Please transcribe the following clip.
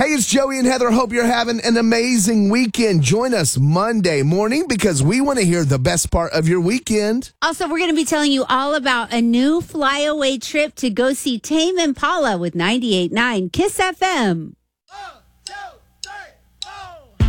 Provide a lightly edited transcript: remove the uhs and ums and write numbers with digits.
Hey, it's Joey and Heather. Hope you're having an amazing weekend. Join us Monday morning because we want to hear the best part of your weekend. Also, we're going to be telling you all about a new flyaway trip to go see Tame Impala with 98.9 Kiss FM.